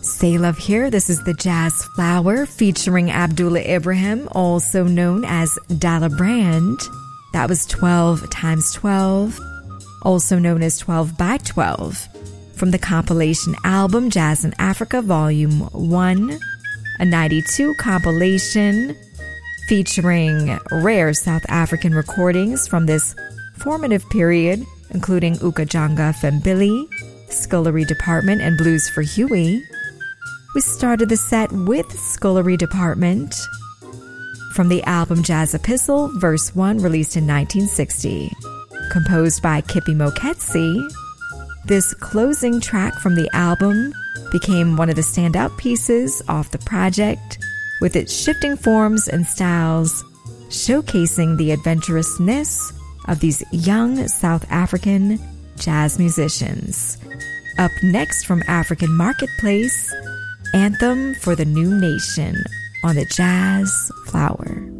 Say Love Here, this is the Jazz Flower featuring Abdullah Ibrahim, also known as Dalla Brand. That was 12 times 12, also known as 12 by 12, from the compilation album Jazz in Africa Volume 1, a 92 compilation featuring rare South African recordings from this formative period, including Ukajanga Fembili, Scullery Department, and Blues for Huey. We started the set with Scullery Department from the album Jazz Epistle, Verse 1, released in 1960. Composed by Kippie Moeketsi, this closing track from the album became one of the standout pieces off the project, with its shifting forms and styles showcasing the adventurousness of these young South African jazz musicians. Up next from African Marketplace, Anthem for the New Nation on the Jazz Flower.